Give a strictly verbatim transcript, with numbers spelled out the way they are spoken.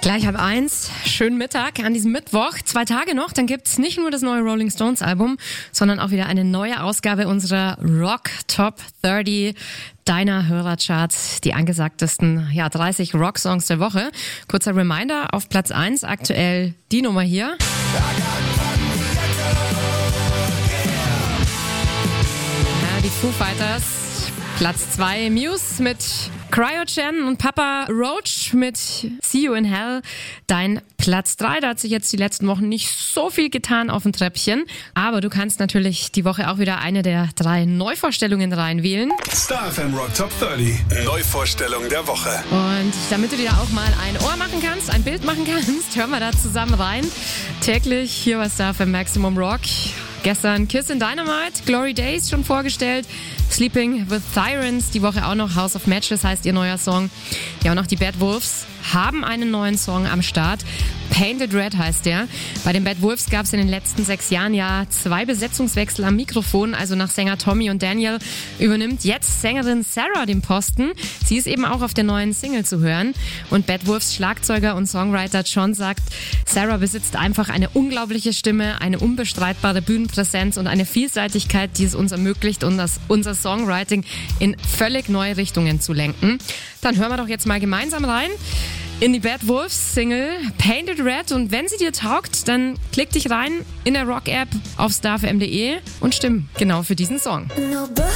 Gleich halb eins, schönen Mittag an diesem Mittwoch. Zwei Tage noch, dann gibt's nicht nur das neue Rolling Stones Album, sondern auch wieder eine neue Ausgabe unserer Rock Top dreißig deiner Hörercharts. Die angesagtesten ja, dreißig Rock-Songs der Woche. Kurzer Reminder, auf Platz eins aktuell die Nummer hier. Ja, die Foo Fighters. Platz zwei Muse mit Cryogen und Papa Roach mit See You in Hell. Dein Platz drei, da hat sich jetzt die letzten Wochen nicht so viel getan auf dem Treppchen. Aber du kannst natürlich die Woche auch wieder eine der drei Neuvorstellungen reinwählen. Star F M Rock Top dreißig, Neuvorstellung der Woche. Und damit du dir auch mal ein Ohr machen kannst, ein Bild machen kannst, hören wir da zusammen rein. Täglich hier bei Star F M Maximum Rock. Gestern Kiss in Dynamite, Glory Days schon vorgestellt, Sleeping with Sirens, die Woche auch noch House of Matches heißt ihr neuer Song. Ja, und auch die Bad Wolves haben einen neuen Song am Start. Painted Red heißt der. Bei den Bad Wolves gab es in den letzten sechs Jahren ja zwei Besetzungswechsel am Mikrofon. Also nach Sänger Tommy und Daniel übernimmt jetzt Sängerin Sarah den Posten. Sie ist eben auch auf der neuen Single zu hören. Und Bad Wolves Schlagzeuger und Songwriter John sagt, Sarah besitzt einfach eine unglaubliche Stimme, eine unbestreitbare Bühnenpräsenz und eine Vielseitigkeit, die es uns ermöglicht, und das, unser Songwriting in völlig neue Richtungen zu lenken. Dann hören wir doch jetzt mal gemeinsam rein in die Bad Wolves Single Painted Red, und wenn sie dir taugt, dann klick dich rein in der Rock-App auf starfm punkt de und stimm genau für diesen Song. Nobody